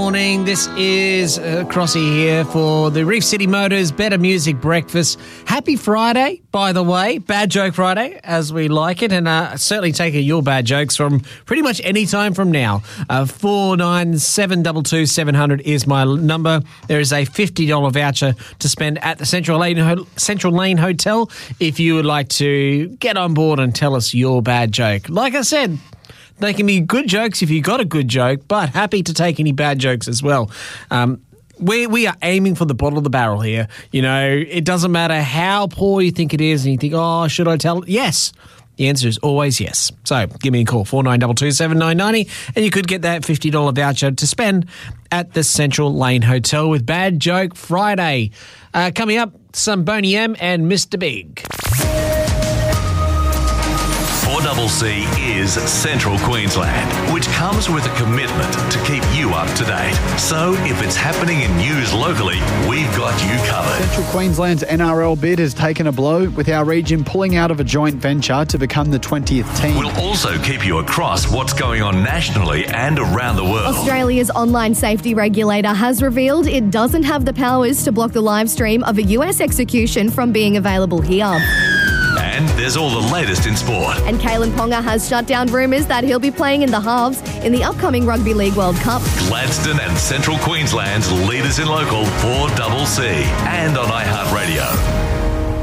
morning. This is Crossy here for the Reef City Motors Better Music Breakfast. Happy Friday, by the way. Bad Joke Friday, as we like it. And certainly taking your bad jokes from pretty much any time from now. 49722700 is my number. There is a $50 voucher to spend at the Central Lane Hotel if you would like to get on board and tell us your bad joke. Like I said, they can be good jokes if you got a good joke, but happy to take any bad jokes as well. We are aiming for the bottom of the barrel here. You know, it doesn't matter how poor you think it is and you think, oh, should I tell it? Yes. The answer is always yes. So give me a call, 49227990, and you could get that $50 voucher to spend at the Central Lane Hotel with Bad Joke Friday. Coming up, some Boney M and Mr. Big. 4CC is Central Queensland, which comes with a commitment to keep you up to date. So if it's happening in news locally, we've got you covered. Central Queensland's NRL bid has taken a blow, with our region pulling out of a joint venture to become the 20th team. We'll also keep you across what's going on nationally and around the world. Australia's online safety regulator has revealed it doesn't have the powers to block the live stream of a US execution from being available here. And there's all the latest in sport. And Kalen Ponga has shut down rumours that he'll be playing in the halves in the upcoming Rugby League World Cup. Gladstone and Central Queensland's leaders in local, 4CC, and on iHeartRadio.